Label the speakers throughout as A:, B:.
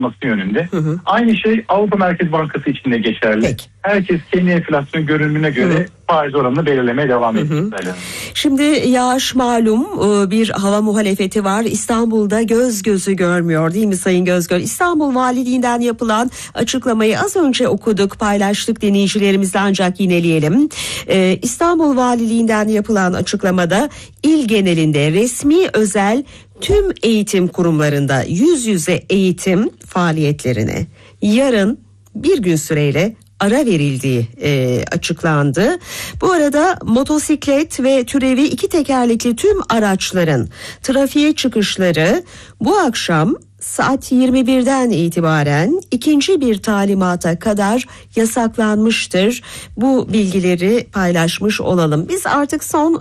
A: yönünde. Aynı şey Avrupa Merkez Bankası için de geçerli.
B: Peki.
A: Herkes kendi enflasyon görünümüne göre faiz oranını belirlemeye devam ediyor.
B: Şimdi yağış malum, bir hava muhalefeti var. İstanbul'da göz gözü görmüyor, değil mi Sayın Gözgör? İstanbul Valiliğinden yapılan açıklamayı az önce okuduk, paylaştık dinleyicilerimizle, ancak yineleyelim. İstanbul Valiliğinden yapılan açıklamada il genelinde resmi özel tüm eğitim kurumlarında yüz yüze eğitim faaliyetlerine yarın bir gün süreyle ara verildiği açıklandı. Bu arada motosiklet ve türevi iki tekerlekli tüm araçların trafiğe çıkışları bu akşam saat 21'den itibaren ikinci bir talimata kadar yasaklanmıştır. Bu bilgileri paylaşmış olalım. Biz artık son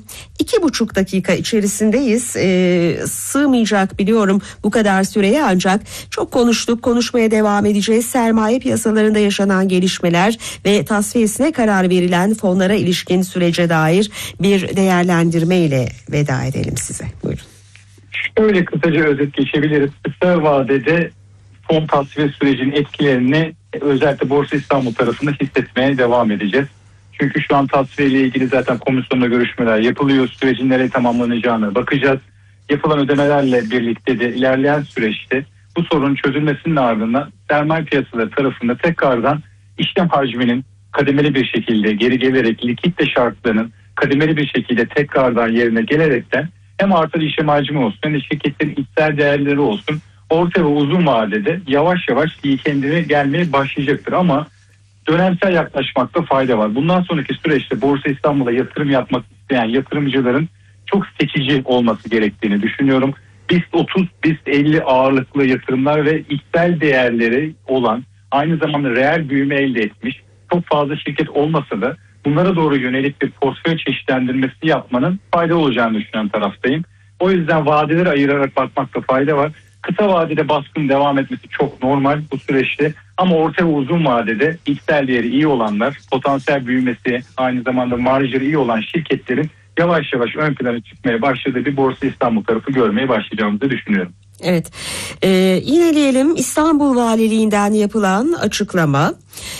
B: 2,5 dakika içerisindeyiz. Sığmayacak biliyorum bu kadar süreye, ancak çok konuştuk, konuşmaya devam edeceğiz. Sermaye piyasalarında yaşanan gelişmeler ve tasfiyesine karar verilen fonlara ilişkin sürece dair bir değerlendirme ile veda edelim size. Buyurun.
A: Öyle kısaca özet geçebiliriz. Kısa vadede fon tasfiye sürecinin etkilerini özellikle Borsa İstanbul tarafında hissetmeye devam edeceğiz. Çünkü şu an tasfiye ile ilgili zaten komisyonla görüşmeler yapılıyor. Sürecin nereye tamamlanacağını bakacağız. Yapılan ödemelerle birlikte de ilerleyen süreçte bu sorunun çözülmesinin ardından sermaye piyasaları tarafında tekrardan işlem hacminin kademeli bir şekilde geri gelerek likitte şartlarının kademeli bir şekilde tekrardan yerine gelerekten hem artan işlem hacmi olsun hem de şirketlerin içsel değerleri olsun orta ve uzun vadede yavaş yavaş iyi kendine gelmeye başlayacaktır. Ama dönemsel yaklaşmakta fayda var. Bundan sonraki süreçte Borsa İstanbul'a yatırım yapmak isteyen yatırımcıların çok seçici olması gerektiğini düşünüyorum. BIST 30, BIST 50 ağırlıklı yatırımlar ve içsel değerleri olan, aynı zamanda reel büyüme elde etmiş çok fazla şirket olmasa da bunlara doğru yönelik bir portföy çeşitlendirmesi yapmanın fayda olacağını düşünen taraftayım. O yüzden vadeleri ayırarak bakmakta fayda var. Kısa vadede baskının devam etmesi çok normal bu süreçte, ama orta ve uzun vadede içsel değeri iyi olanlar, potansiyel büyümesi, aynı zamanda marjları iyi olan şirketlerin yavaş yavaş ön plana çıkmaya başladığı bir Borsa İstanbul tarafı görmeye başlayacağımızı düşünüyorum.
B: Evet, yineleyelim. İstanbul Valiliğinden yapılan açıklama: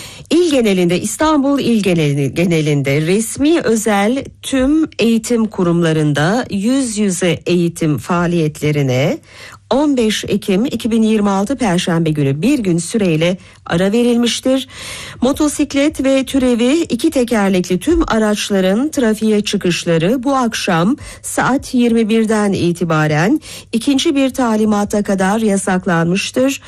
B: İl genelinde, İstanbul il genelinde resmi özel tüm eğitim kurumlarında yüz yüze eğitim faaliyetlerine 15 Ekim 2026 Perşembe günü bir gün süreyle ara verilmiştir. Motosiklet ve türevi iki tekerlekli tüm araçların trafiğe çıkışları bu akşam saat 21'den itibaren ikinci bir talimata kadar yasaklanmıştır.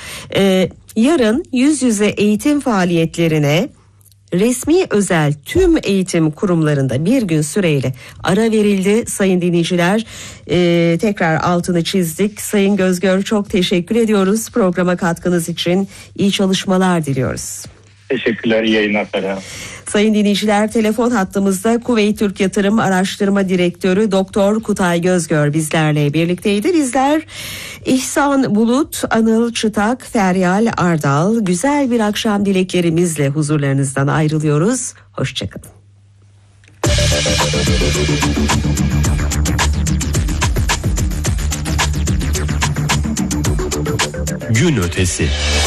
B: Yarın yüz yüze eğitim faaliyetlerine resmi özel tüm eğitim kurumlarında bir gün süreyle ara verildi sayın dinleyiciler. Tekrar altını çizdik. Sayın Gözgör, çok teşekkür ediyoruz programa katkınız için. İyi çalışmalar diliyoruz.
A: Teşekkürler, iyi yayınlar.
B: Sayın dinleyiciler, telefon hattımızda Kuveyt Türk Yatırım Araştırma Direktörü Doktor Kutay Gözgör bizlerle birlikteydi. Bizler İhsan Bulut, Anıl Çıtak, Feryal Ardal güzel bir akşam dileklerimizle huzurlarınızdan ayrılıyoruz. Hoşçakalın.
C: Gün ötesi.